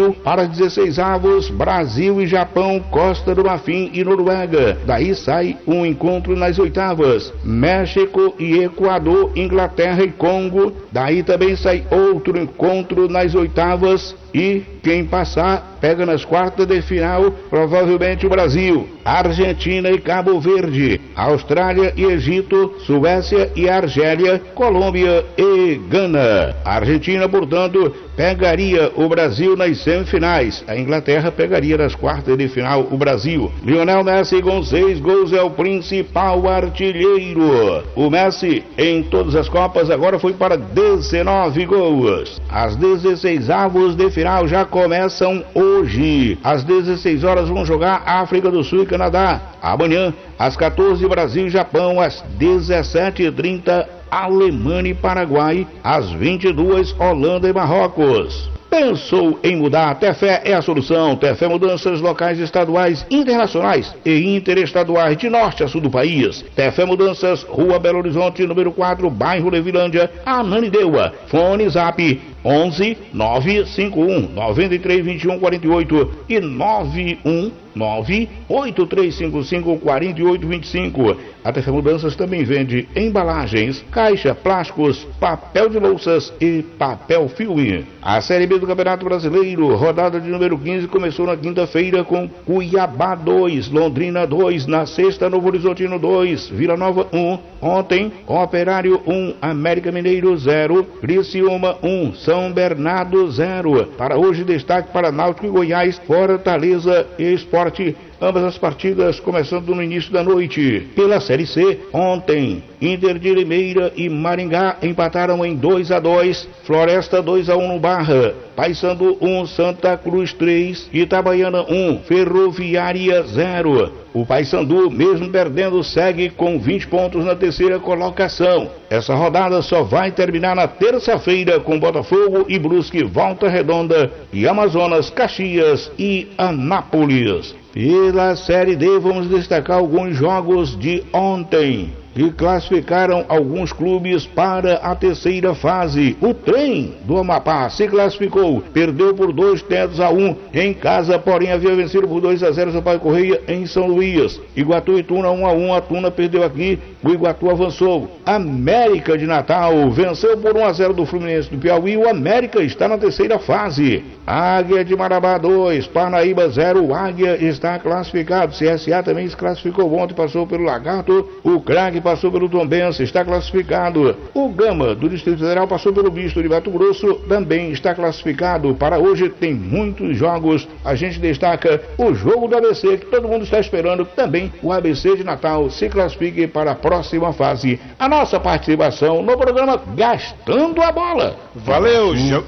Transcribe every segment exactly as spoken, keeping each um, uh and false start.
caminho para dezesseis avos, Brasil e Japão, Costa do Marfim e Noruega. Daí sai um encontro nas oitavas, México e Equador, Inglaterra e Congo. Daí também sai outro encontro nas oitavas e quem passar pega nas quartas de final, provavelmente o Brasil, Argentina e Cabo Verde, Austrália e Egito, Suécia e Argélia, Colômbia e Gana. A Argentina, portanto, pegaria o Brasil nas semifinais. A Inglaterra pegaria nas quartas de final o Brasil. Lionel Messi com seis gols é o principal artilheiro. O Messi em todas as Copas agora foi para dezenove gols. As dezesseis avos de final já começam hoje. Às dezesseis horas vão jogar África do Sul e Canadá. Amanhã, às quatorze, Brasil e Japão. Às dezessete e trinta, Alemanha e Paraguai. Às vinte e duas, Holanda e Marrocos. Pensou em mudar? Tefé é a solução. Tefé Mudanças locais, estaduais, internacionais e interestaduais de norte a sul do país. Tefé Mudanças, Rua Belo Horizonte, número quatro, bairro Levilândia, Ananindeua. Fone Zap onze nove cinco um nove três dois um quatro oito e nove um nove oito três cinco cinco quatro oito dois cinco. A Tefé Mudanças também vende embalagens, caixa, plásticos, papel de louças e papel filme. A Série B do Campeonato Brasileiro, rodada de número quinze, começou na quinta-feira com Cuiabá dois, Londrina dois, na sexta Novo Horizontino dois, Vila Nova um, ontem Operário um, América Mineiro zero, Criciúma um, São Bernardo zero. Para hoje, destaque para Náutico e Goiás, Fortaleza e Sport. Ambas as partidas começando no início da noite. Pela Série C, ontem, Inter de Limeira e Maringá empataram em dois a dois, Floresta dois a um no Barra, Paysandu um, Santa Cruz três, Itabaiana um, Ferroviária zero. O Paysandu, mesmo perdendo, segue com vinte pontos na terceira colocação. Essa rodada só vai terminar na terça-feira com Botafogo e Brusque, Volta Redonda e Amazonas, Caxias e Anápolis. Pela Série D, vamos destacar alguns jogos de ontem, que classificaram alguns clubes para a terceira fase. O Trem do Amapá se classificou, perdeu por dois tentos a um em casa, porém havia vencido por dois a zero Sampaio Correia em São Luís. Iguatu e Tuna um a um, a Tuna perdeu aqui, o Iguatu avançou. América de Natal venceu por um a zero do Fluminense do Piauí, o América está na terceira fase. Águia de Marabá dois, Parnaíba zero, o Águia está classificado. C S A também se classificou ontem, passou pelo Lagarto, o Crague passou pelo Tombense, está classificado. O Gama do Distrito Federal passou pelo Misto de Mato Grosso, também está classificado. Para hoje tem muitos jogos, a gente destaca o jogo do A B C, que todo mundo está esperando, também o A B C de Natal se classifique para a próxima fase. A nossa participação no programa Gastando a Bola. Valeu, hum.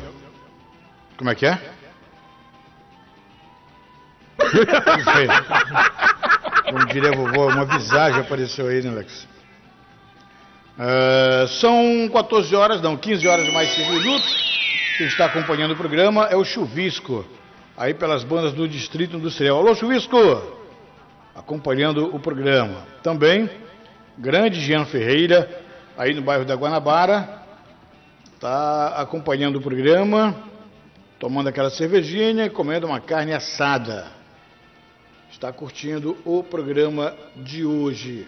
Como é que é? Não sei. Como diria a vovó, uma visagem apareceu aí, né, Alex? Uh, são quatorze horas, não, quinze horas mais cinco minutos. Quem está acompanhando o programa é o Chuvisco, aí pelas bandas do Distrito Industrial. Alô, Chuvisco! Acompanhando o programa. Também, grande Jean Ferreira, aí no bairro da Guanabara, está acompanhando o programa, tomando aquela cervejinha e comendo uma carne assada. Está curtindo o programa de hoje.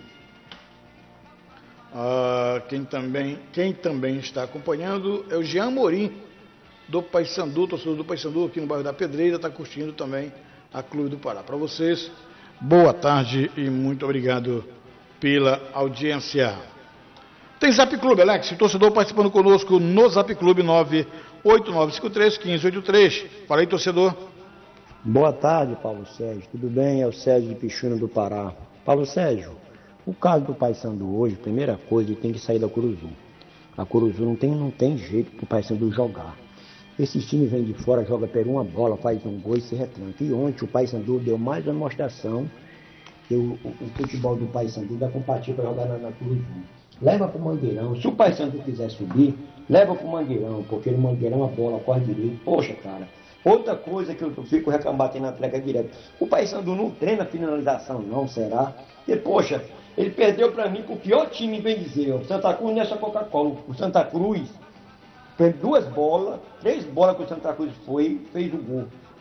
Ah, quem, também, quem também está acompanhando é o Jean Morim, do Paysandu, torcedor do Paysandu, aqui no bairro da Pedreira, está curtindo também a Clube do Pará. Para vocês, boa tarde e muito obrigado pela audiência. Tem Zap Clube, Alex, o torcedor participando conosco no Zap Clube nove oito nove cinco três um cinco oito três. Fala aí, torcedor. Boa tarde, Paulo Sérgio. Tudo bem? É o Sérgio de Pixuna do Pará. Paulo Sérgio, o caso do Paysandu hoje, primeira coisa, ele tem que sair da Curuzu. A Curuzu não tem, não tem jeito pro Paysandu jogar. Esses times vêm de fora, joga per uma bola, faz um gol e se retranca. E ontem o Paysandu deu mais uma demonstração que o, o, o futebol do Paysandu dá compatível para jogar na, na Curuzu. Leva pro Mangueirão. Se o Paysandu quiser subir, leva pro Mangueirão, porque no Mangueirão a bola corre direito. Poxa, cara. Outra coisa que eu fico reclamando na treca direta. O Paysandu não treina finalização, não, será? E, poxa, ele perdeu para mim pro pior time, bem dizer. O Santa Cruz nessa Coca-Cola. O Santa Cruz fez duas bolas, três bolas que o Santa Cruz foi, fez o gol.